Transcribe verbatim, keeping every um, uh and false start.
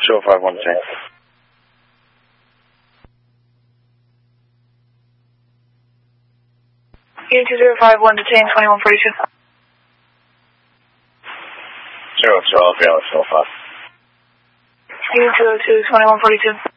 two oh five one to tank. Unit two zero five one to tank twenty-one forty-two. Zero two Alpha, Alex, oh five. Unit two oh two, twenty-one forty-two.